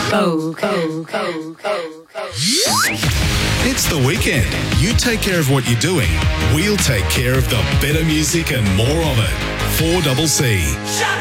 It's the weekend. You take care of what you're doing. We'll take care of the better music and more of it. 4CC.